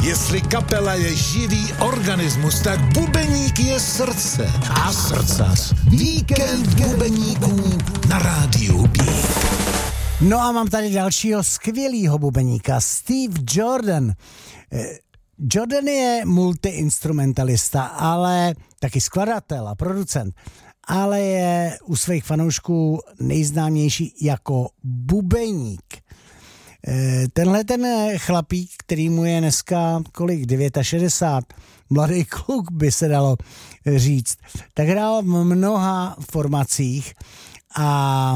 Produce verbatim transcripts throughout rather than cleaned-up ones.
Jestli kapela je živý organismus, tak bubeník je srdce. A srdcař. Víkend bubeníků na rádiu B. No a mám tady dalšího skvělýho bubeníka, Steve Jordan. Jordan je multiinstrumentalista, ale taky skladatel a producent, ale je u svých fanoušků nejznámější jako bubeník. Tenhle ten chlapík, který mu je dneska kolik, šedesát devět, mladý kluk by se dalo říct, tak hrál v mnoha formacích a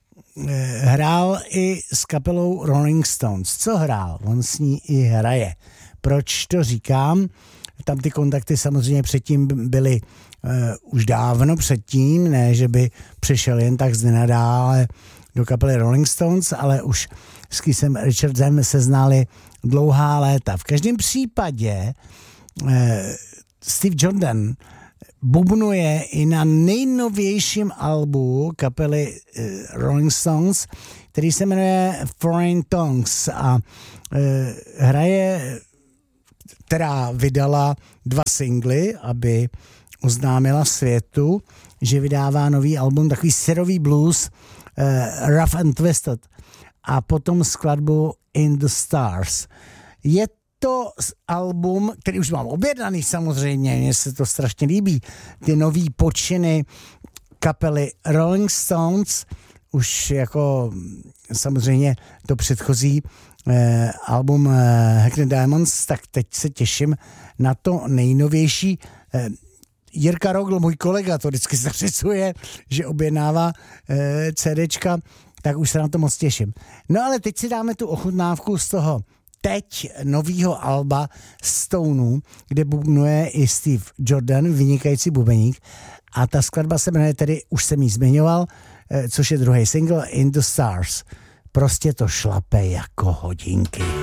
hrál i s kapelou Rolling Stones. Co hrál? On s ní i hraje. Proč to říkám? Tam ty kontakty samozřejmě předtím byly uh, už dávno předtím, ne, že by přišel jen tak z nenadále do kapely Rolling Stones, ale už s Keithem Richardsem se znali dlouhá léta. V každém případě uh, Steve Jordan bubnuje i na nejnovějším albu kapely uh, Rolling Stones, který se jmenuje Foreign Tongues a uh, hraje, která vydala dva singly, aby oznámila světu, že vydává nový album, takový syrový blues, uh, Rough and Twisted, a potom skladbu In the Stars. Je to album, který už mám objednaný samozřejmě, mně se to strašně líbí, ty nový počiny kapely Rolling Stones, už jako samozřejmě to předchozí eh, album eh, Hackney Diamonds, tak teď se těším na to nejnovější. Eh, Jirka Rogl, můj kolega, to vždycky zařizuje, že objednává eh, CDčka, tak už se na to moc těším. No ale teď si dáme tu ochutnávku z toho teď novýho alba Stoneů, kde bubnuje i Steve Jordan, vynikající bubeník, a ta skladba se jmenuje tedy, už jsem jí zmiňoval, což je druhý single, In the Stars. Prostě to šlape jako hodinky.